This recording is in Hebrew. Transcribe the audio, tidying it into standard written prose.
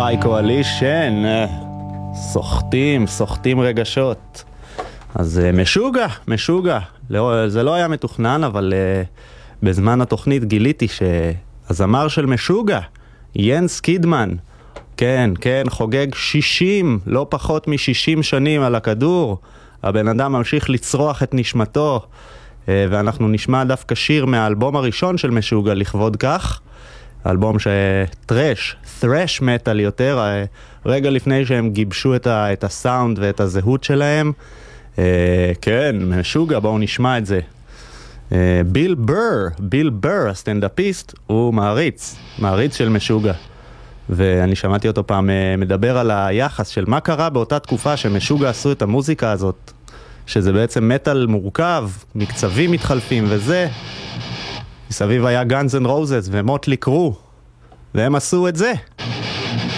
היי קואלישן, סוחטים רגשות. אז משוגע, זה לא היה מתוכנן, אבל בזמן התוכנית גיליתי שהזמר של משוגע, ינס קידמן, כן, חוגג 60, לא פחות מ-60 שנים על הכדור. הבן אדם ממשיך לצרוח את נשמתו, ואנחנו נשמע דווקא שיר מהאלבום הראשון של משוגע לכבוד כך. אלבום thrash metal יותר, רגע לפני שהם גיבשו את הסאונד ואת הזהות שלהם. כן, משוגע, בואו נשמע את זה. ביל בר, הסטנדאפיסט, הוא מעריץ של משוגע. ואני שמעתי אותו פעם מדבר על היחס של מה קרה באותה תקופה שמשוגע עשו את המוזיקה הזאת, שזה בעצם מטל מורכב, מקצבים מתחלפים וזה. מסביב היה גאנז אנד רוזס ומוטלי קרו, והם עשו את זה.